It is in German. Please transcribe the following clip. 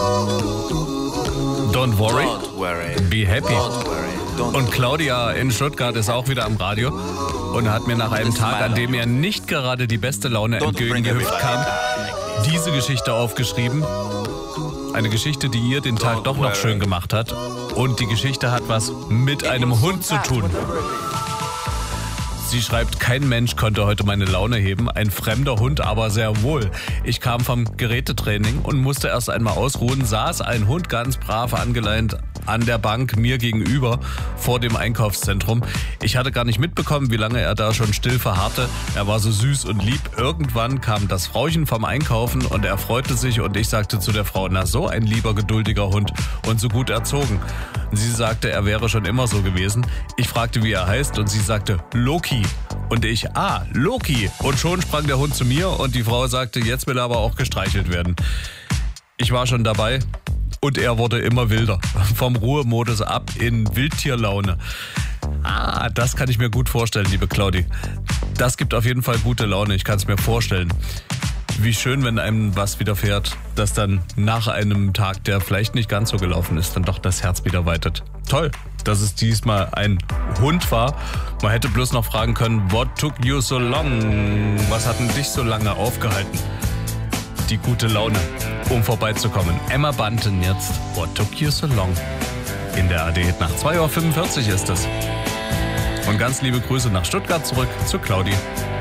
Don't worry, Don't worry. be happy. Don't worry. Don't Und Claudia in Stuttgart ist auch wieder am Radio und hat mir nach einem Tag, an dem ihr nicht gerade die beste Laune entgegengehüpft kam, diese Geschichte aufgeschrieben. Eine Geschichte, die ihr den Tag doch noch schön gemacht hat. Und die Geschichte hat was mit einem Hund zu tun. Sie schreibt, kein Mensch konnte heute meine Laune heben, ein fremder Hund aber sehr wohl. Ich kam vom Gerätetraining und musste erst einmal ausruhen, saß ein Hund ganz brav angeleint an der Bank mir gegenüber vor dem Einkaufszentrum. Ich hatte gar nicht mitbekommen, wie lange er da schon still verharrte. Er war so süß und lieb. Irgendwann kam das Frauchen vom Einkaufen und er freute sich und ich sagte zu der Frau, na so ein lieber, geduldiger Hund und so gut erzogen. Sie sagte, er wäre schon immer so gewesen. Ich fragte, wie er heißt und sie sagte, Loki. Und ich, Loki. Und schon sprang der Hund zu mir und die Frau sagte, jetzt will er aber auch gestreichelt werden. Ich war schon dabei und er wurde immer wilder. Vom Ruhemodus ab in Wildtierlaune. Das kann ich mir gut vorstellen, liebe Claudi. Das gibt auf jeden Fall gute Laune, ich kann es mir vorstellen. Wie schön, wenn einem was widerfährt, dass dann nach einem Tag, der vielleicht nicht ganz so gelaufen ist, dann doch das Herz wieder weitet. Toll, dass es diesmal ein Hund war. Man hätte bloß noch fragen können, what took you so long? Was hat denn dich so lange aufgehalten? Die gute Laune, um vorbeizukommen. Emma Bunton jetzt, what took you so long? In der AD nach 2:45 Uhr ist es. Und ganz liebe Grüße nach Stuttgart zurück zu Claudi.